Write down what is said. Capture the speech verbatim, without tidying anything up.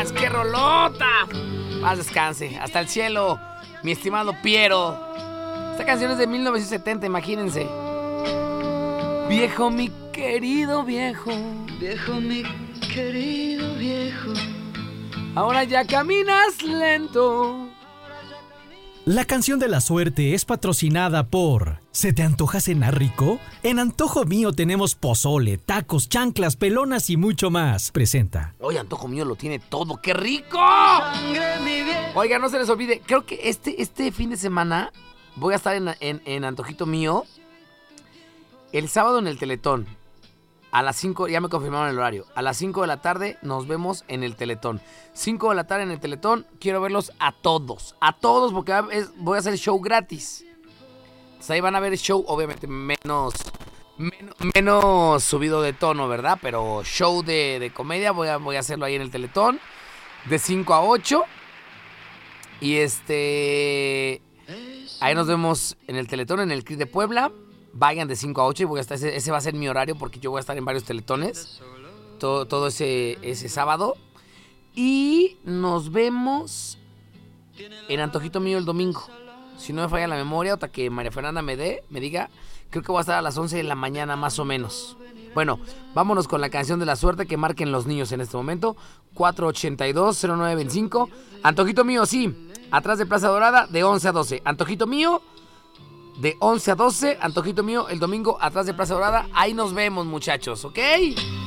más qué rolota. Más descanse, hasta el cielo, mi estimado Piero. Esta canción es de mil novecientos setenta, imagínense. Viejo, mi querido viejo. Viejo, mi querido viejo. Ahora ya caminas lento. La canción de la suerte es patrocinada por ¿Se te antoja cenar rico? En Antojo Mío tenemos pozole, tacos, chanclas, pelonas y mucho más. Presenta. Oye, Antojo Mío lo tiene todo, ¡qué rico! Oiga, no se les olvide, creo que este, este fin de semana voy a estar en, en, en Antojito Mío el sábado en el Teletón. A las cinco, ya me confirmaron el horario. A las cinco de la tarde nos vemos en el Teletón. cinco de la tarde en el Teletón. Quiero verlos a todos. A todos porque voy a hacer show gratis. Entonces ahí van a ver el show, obviamente menos, menos, menos subido de tono, ¿verdad? Pero show de, de comedia voy a, voy a hacerlo ahí en el Teletón. De cinco a ocho. Y este... ahí nos vemos en el Teletón, en el C R I de Puebla. Vayan de cinco a ocho y voy a estar, ese, ese va a ser mi horario porque yo voy a estar en varios teletones todo, todo ese, ese sábado. Y nos vemos en Antojito Mío el domingo. Si no me falla la memoria, hasta que María Fernanda me dé, me diga, creo que voy a estar a las once de la mañana más o menos. Bueno, vámonos con la canción de la suerte que marquen los niños en este momento. cuatro ochenta y dos, cero nueve veinticinco. Antojito Mío, sí, atrás de Plaza Dorada, de once a doce. Antojito Mío, de once a doce, Antojito Mío, el domingo, atrás de Plaza Dorada. Ahí nos vemos, muchachos, ¿ok?